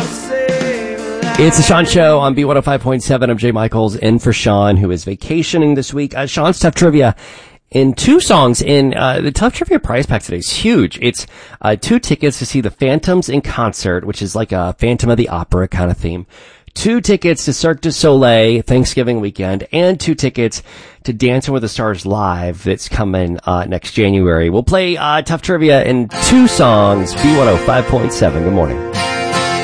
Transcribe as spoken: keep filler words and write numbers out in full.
It's the Sean Show on B one oh five point seven. I'm Jay Michaels, in for Sean, who is vacationing this week. Uh, Sean's Tough Trivia in two songs. In uh, the Tough Trivia prize pack today is huge. It's uh, two tickets to see the Phantoms in concert, which is like a Phantom of the Opera kind of theme. Two tickets to Cirque du Soleil Thanksgiving weekend, and two tickets to Dancing with the Stars Live that's coming uh, next January. We'll play uh, Tough Trivia in two songs. B one oh five point seven. Good morning.